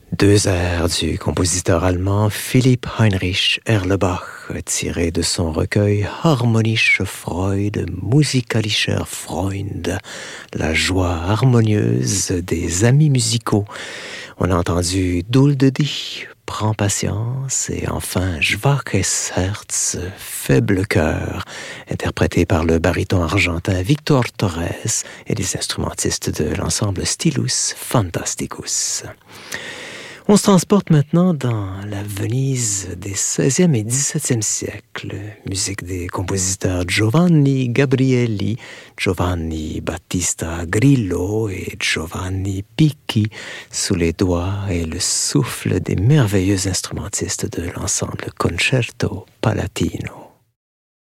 Deux airs du compositeur allemand Philipp Heinrich Erlebach, tirés de son recueil Harmonische Freude, Musikalischer Freund, la joie harmonieuse des amis musicaux. On a entendu Dulde dich, Prends patience, et enfin Schwaches Herz, faible cœur, interprété par le baryton argentin Victor Torres et les instrumentistes de l'ensemble Stilus Fantasticus. On se transporte maintenant dans la Venise des XVIe et XVIIe siècles. Musique des compositeurs Giovanni Gabrieli, Giovanni Battista Grillo et Giovanni Picchi, sous les doigts et le souffle des merveilleux instrumentistes de l'ensemble Concerto Palatino.